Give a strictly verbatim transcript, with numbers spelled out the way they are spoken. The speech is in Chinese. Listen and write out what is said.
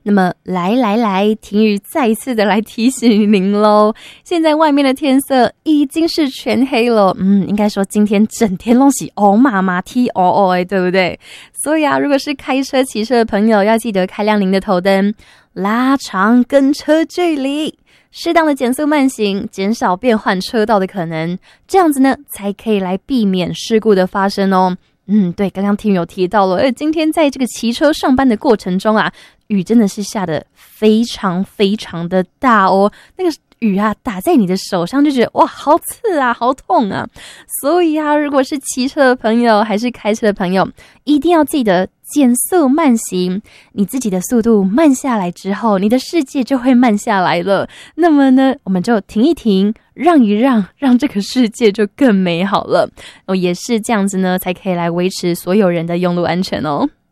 那么来来来，婷雨再一次的来提醒您咯，现在外面的天色已经是全黑了，嗯，应该说今天整天都是哦妈妈 T O O 哎，对不对？所以啊，如果是开车骑车的朋友，要记得开亮您的头灯，拉长跟车距离，适当的减速慢行，减少变换车道的可能，这样子呢才可以来避免事故的发生哦。嗯，对，刚刚听有提到了，而今天在这个骑车上班的过程中啊，雨真的是下得非常非常的大哦，那个雨啊打在你的手上就觉得哇好刺啊好痛啊，所以啊如果是骑车的朋友还是开车的朋友，一定要记得减速慢行，你自己的速度慢下来之后，你的世界就会慢下来了，那么呢我们就停一停，让一让，让这个世界就更美好了哦，也是这样子呢才可以来维持所有人的用路安全哦。